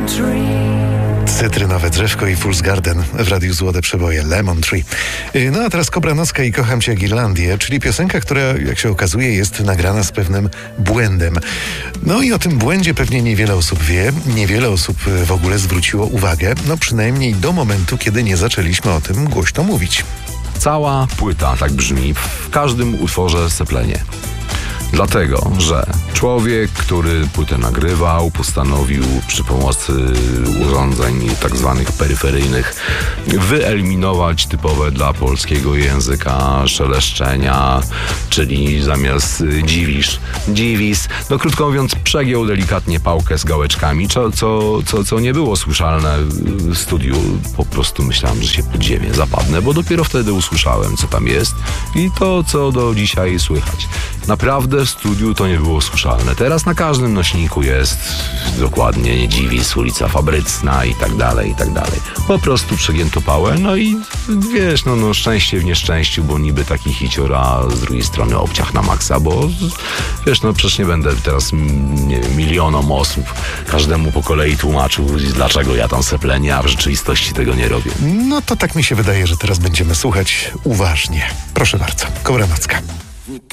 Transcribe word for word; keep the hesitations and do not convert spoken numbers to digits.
Cytrynowe drzewko i Fool's Garden w Radiu Złote Przeboje, Lemon Tree. No a teraz Kobra Nocka i Kocham Cię jak Irlandię, czyli piosenka, która, jak się okazuje, jest nagrana z pewnym błędem. No i o tym błędzie pewnie niewiele osób wie, niewiele osób w ogóle zwróciło uwagę, no przynajmniej do momentu, kiedy nie zaczęliśmy o tym głośno mówić. Cała płyta tak brzmi, w każdym utworze seplenie. Dlatego, że człowiek, który płytę nagrywał, postanowił przy pomocy urządzeń tak zwanych peryferyjnych wyeliminować typowe dla polskiego języka szeleszczenia, czyli zamiast dziwisz, dziwis. No krótko mówiąc, przegiął delikatnie pałkę z gałeczkami, co, co, co, co nie było słyszalne w studiu. Po prostu myślałem, że się pod ziemię zapadnę, bo dopiero wtedy usłyszałem, co tam jest i to, co do dzisiaj słychać. Naprawdę w studiu to nie było słyszalne. Teraz na każdym nośniku jest dokładnie nie dziwis, ulica Fabrycna i tak dalej, i tak dalej. Po prostu przegięto pałę, no i wiesz, no, no szczęście w nieszczęściu, bo niby taki hicior, a z drugiej strony obciach na maksa, bo wiesz, no przecież nie będę teraz nie wiem, milionom osób każdemu po kolei tłumaczył, dlaczego ja tam seplenię, a w rzeczywistości tego nie robię. No to tak mi się wydaje, że teraz będziemy słuchać uważnie. Proszę bardzo, Kobra Nocka.